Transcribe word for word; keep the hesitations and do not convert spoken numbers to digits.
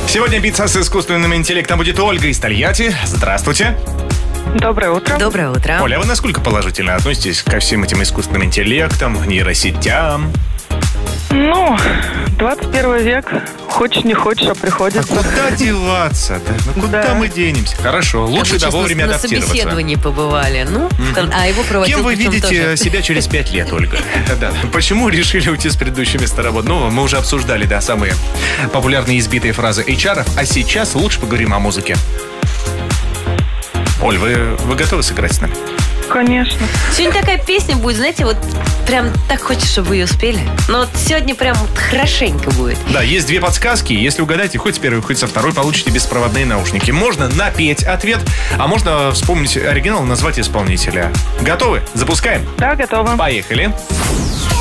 Сегодня биться с искусственным интеллектом будет Ольга из Тольятти. Здравствуйте. Доброе утро. Доброе утро. Оля, а вы насколько положительно относитесь ко всем этим искусственным интеллектам, нейросетям? Ну, двадцать первый век. Хочешь, не хочешь, а А приходится. куда деваться? Да? Ну, куда Да. мы денемся? Хорошо, лучше Вы да сейчас вовремя на, на адаптироваться. собеседовании побывали. Ну, в кон- а его проводил Кем вы причем видите тоже. себя через пять лет, Ольга? Да. Почему решили уйти с предыдущего места работы? Ну, мы уже обсуждали, да, самые популярные избитые фразы эйч ар, а сейчас лучше поговорим о музыке. Оль, вы, вы готовы сыграть с нами? Конечно. Сегодня такая песня будет, знаете, вот прям так хочешь, чтобы вы ее спели. Но вот сегодня прям вот хорошенько будет. Да, есть две подсказки. Если угадаете хоть с первой, хоть со второй, получите беспроводные наушники. Можно напеть ответ, а можно вспомнить оригинал и назвать исполнителя. Готовы? Запускаем? Да, готова. Поехали.